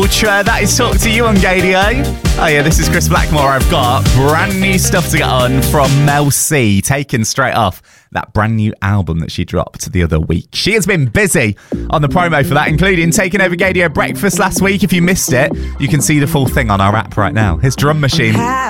Ultra. That is Talk to You on Gadio. Oh yeah, this is Chris Blackmore. I've got brand new stuff to get on from Mel C, taken straight off that brand new album that she dropped the other week. She has been busy on the promo for that, including taking over Gadio Breakfast last week. If you missed it, you can see the full thing on our app right now. Here's Drum Machine.